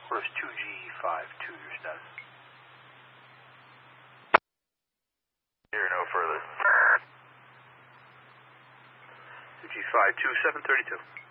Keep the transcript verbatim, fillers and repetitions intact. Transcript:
Where's two G five two, your status? Here, no further. two G five two, seven thirty-two.